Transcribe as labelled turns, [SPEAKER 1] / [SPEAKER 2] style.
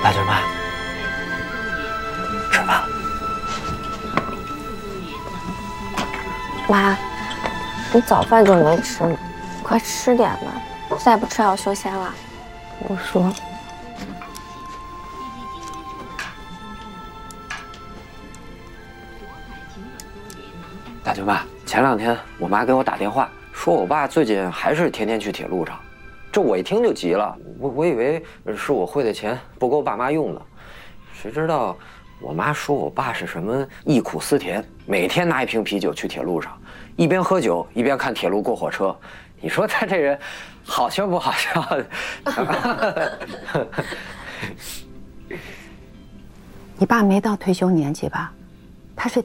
[SPEAKER 1] 大舅妈，吃饭了。
[SPEAKER 2] 妈，你早饭就没吃呢，快吃点吧，再不吃要修仙了。
[SPEAKER 3] 我说。
[SPEAKER 1] 大舅妈，前2天我妈给我打电话，说我爸最近还是天天去铁路上，这我一听就急了，我以为是我汇的钱不够爸妈用的，谁知道我妈说我爸是什么忆苦思甜，每天拿1瓶啤酒去铁路上，一边喝酒一边看铁路过火车，你说他这人好笑不好笑的？
[SPEAKER 3] 你爸没到退休年纪吧？他是